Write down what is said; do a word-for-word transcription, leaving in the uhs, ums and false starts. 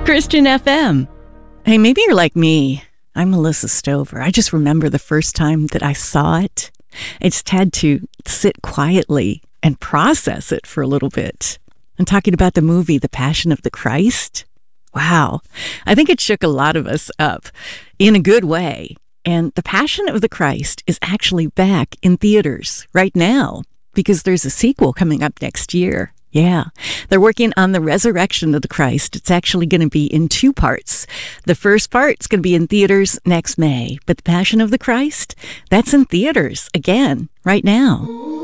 Christian F M. Hey, maybe you're like me. I'm Melissa Stover. I just remember the first time that I saw it. I just had to sit quietly and process it for a little bit. I'm talking about the movie, The Passion of the Christ. Wow. I think it shook a lot of us up in a good way. And The Passion of the Christ is actually back in theaters right now because there's a sequel coming up next year. Yeah, they're working on the resurrection of the Christ. It's actually going to be in two parts. The first part's going to be in theaters next May, but The Passion of the Christ, that's in theaters again right now.